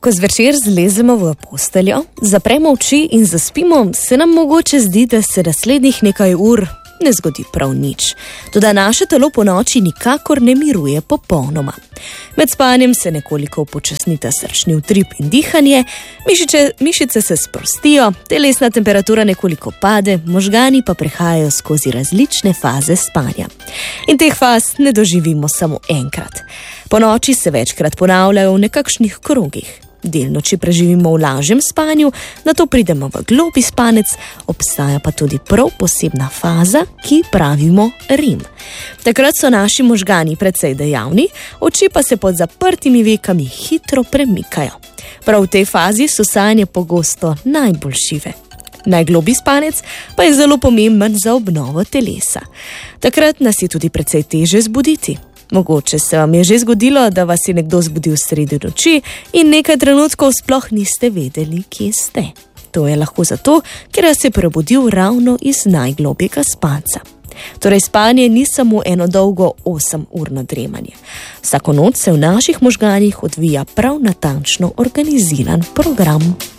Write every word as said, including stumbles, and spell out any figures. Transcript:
Ko zvečer zlezemo v posteljo, zapremo oči in zaspimo, se nam mogoče zdi, da se naslednjih nekaj ur ne zgodi prav nič. Toda naše telo po noči nikakor ne miruje popolnoma. Med spanjem se nekoliko upočasnita srčni utrip in dihanje, mišice, mišice se sprostijo, telesna temperatura nekoliko pade, možgani pa prehajajo skozi različne faze spanja. In teh faz ne doživimo samo enkrat. Po noči se večkrat ponavljajo v nekakšnih krogih. Del noči preživimo v lažjem spanju, nato pridemo v globi spanec, obstaja pa tudi prav posebna faza, ki pravimo REM. Takrat so naši možgani precej dejavni, oči pa se pod zaprtimi vekami hitro premikajo. Prav v tej fazi so sanje pogosto najbolj žive. Najgloblji spanec pa je zelo pomemben za obnovo telesa. Takrat nas je tudi precej teže zbuditi. Mogoče se vam je že zgodilo, da vas je nekdo zbudil sredi noči in nekaj trenutkov sploh niste vedeli, kje ste. To je lahko zato, ker vas je prebudil ravno iz najglobjega spanca. Torej, spanje ni samo eno dolgo osemurno dremanje. Vsako noč se v naših možganih odvija prav natančno organiziran program.